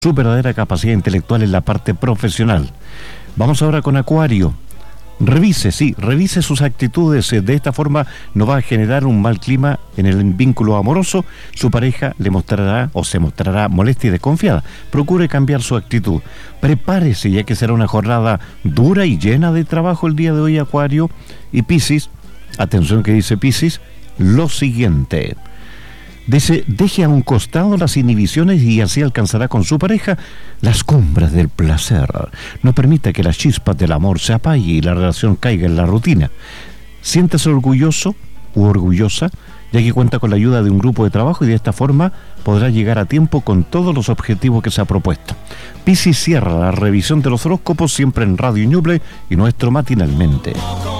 su verdadera capacidad intelectual en la parte profesional. Vamos ahora con Acuario. Revise sus actitudes. De esta forma no va a generar un mal clima en el vínculo amoroso. Su pareja le mostrará o se mostrará molesta y desconfiada. Procure cambiar su actitud. Prepárese, ya que será una jornada dura y llena de trabajo el día de hoy, Acuario. Y Piscis, atención que dice Piscis, lo siguiente: deje a un costado las inhibiciones y así alcanzará con su pareja las cumbres del placer. No permita que las chispas del amor se apaguen y la relación caiga en la rutina. Siéntase orgulloso u orgullosa, ya que cuenta con la ayuda de un grupo de trabajo y de esta forma podrá llegar a tiempo con todos los objetivos que se ha propuesto. Piscis cierra la revisión de los horóscopos siempre en Radio Ñuble y nuestro Matinalmente.